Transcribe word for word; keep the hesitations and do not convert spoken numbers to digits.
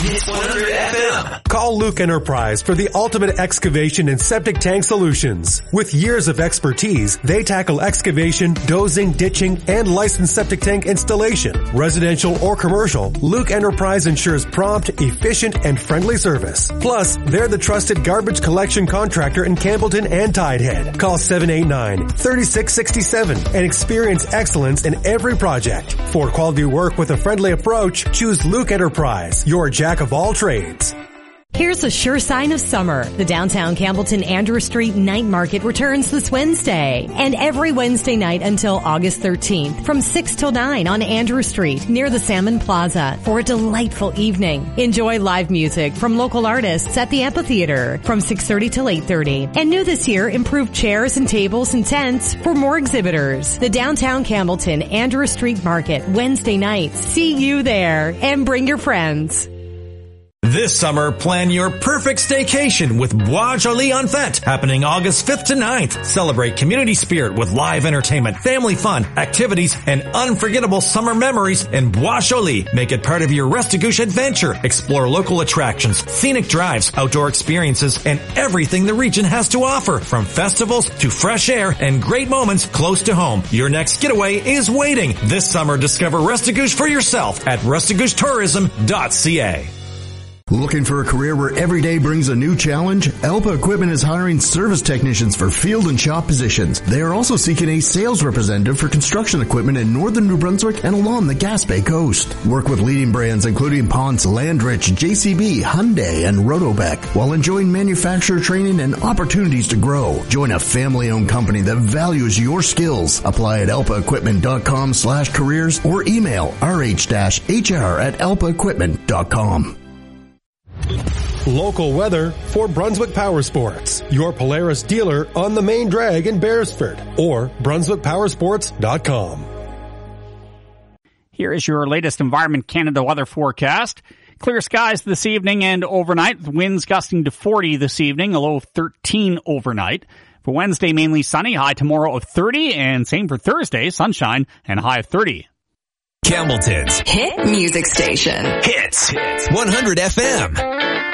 Hits one hundred F M. Call Luke Enterprise for the ultimate excavation and septic tank solutions. With years of expertise, they tackle excavation, dozing, ditching, and licensed septic tank installation. Residential or commercial, Luke Enterprise ensures prompt, efficient, and friendly service. Plus, they're the trusted garbage collection contractor in Campbellton and Tidehead. Call seven eight nine, three six six seven and experience excellence in every project. For quality work with a friendly approach, choose Luke Enterprise, your jack of all trades. Here's a sure sign of summer. The downtown Campbellton Andrew Street Night Market returns this Wednesday. And every Wednesday night until August thirteenth from six till nine on Andrew Street near the Salmon Plaza for a delightful evening. Enjoy live music from local artists at the amphitheater from six thirty till eight thirty. And new this year, improved chairs and tables and tents for more exhibitors. The downtown Campbellton Andrew Street Market Wednesday nights. See you there and bring your friends. This summer, plan your perfect staycation with Bois Joli en Fête, happening August fifth to ninth. Celebrate community spirit with live entertainment, family fun, activities, and unforgettable summer memories in Bois Joli. Make it part of your Restigouche adventure. Explore local attractions, scenic drives, outdoor experiences, and everything the region has to offer, from festivals to fresh air and great moments close to home. Your next getaway is waiting. This summer, discover Restigouche for yourself at restigouche tourism dot c a. Looking for a career where every day brings a new challenge? Elpa Equipment is hiring service technicians for field and shop positions. They are also seeking a sales representative for construction equipment in northern New Brunswick and along the Gaspé Coast. Work with leading brands including Ponce, Landrich, J C B, Hyundai, and Rotobec while enjoying manufacturer training and opportunities to grow. Join a family-owned company that values your skills. Apply at elpa equipment dot com slash careers or email r h dash h r at elpa equipment dot com. Local weather for Brunswick Power Sports, your Polaris dealer on the main drag in Beresford, or brunswick power sports dot com. Here is your latest Environment Canada weather forecast. Clear skies this evening and overnight, winds gusting to forty this evening, a low of thirteen overnight. For Wednesday, mainly sunny, high tomorrow of thirty, and same for Thursday, sunshine and high of thirty. Campbellton's hit music station. Hits one hundred F M.